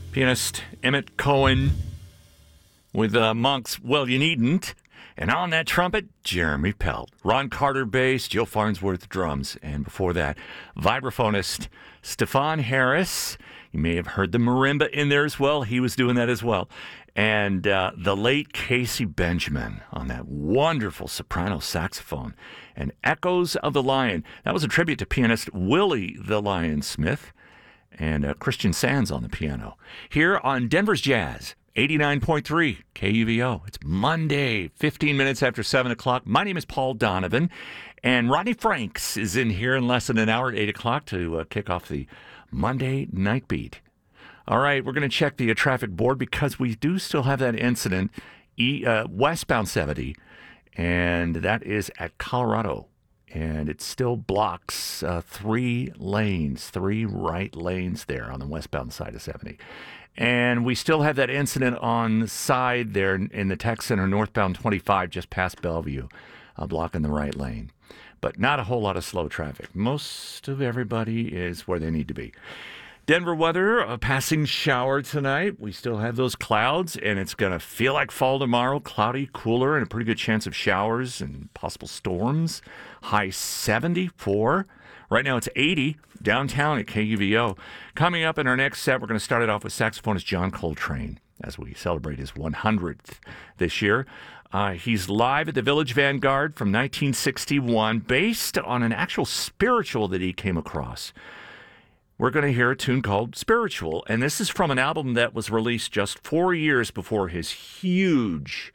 Pianist Emmett Cohen with Monk's Well You Needn't. And on that trumpet, Jeremy Pelt. Ron Carter bass, Joe Farnsworth drums. And before that, vibraphonist Stefan Harris. You may have heard the marimba in there as well. He was doing that as well. And the late Casey Benjamin on that wonderful soprano saxophone. And Echoes of the Lion. That was a tribute to pianist Willie the Lion Smith. And Christian Sands on the piano. Here on Denver's Jazz. 89.3 KUVO. It's Monday, 15 minutes after 7 o'clock. My name is Paul Donovan, and Rodney Franks is in here in less than an hour at 8 o'clock to kick off the Monday Night Beat. All right, we're going to check the traffic board because we do still have that incident, westbound 70, and that is at Colorado. And it still blocks 3 right lanes there on the westbound side of 70. And we still have that incident on the side there in the tech center, northbound 25, just past Bellevue, blocking the right lane. But not a whole lot of slow traffic. Most of everybody is where they need to be. Denver weather, a passing shower tonight. We still have those clouds, and it's going to feel like fall tomorrow. Cloudy, cooler, and a pretty good chance of showers and possible storms. High 74. Right now it's 80 downtown at KUVO. Coming up in our next set, we're going to start it off with saxophonist John Coltrane as we celebrate his 100th this year. He's live at the Village Vanguard from 1961, based on an actual spiritual that he came across. We're going to hear a tune called Spiritual, and this is from an album that was released just 4 years before his huge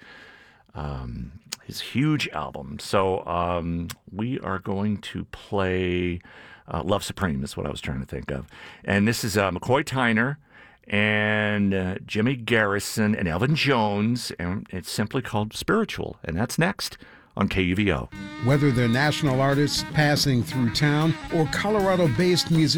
album. So we are going to play Love Supreme is what I was trying to think of. And this is McCoy Tyner and Jimmy Garrison and Elvin Jones, and it's simply called Spiritual, and that's next on KUVO. Whether they're national artists passing through town or Colorado-based musicians,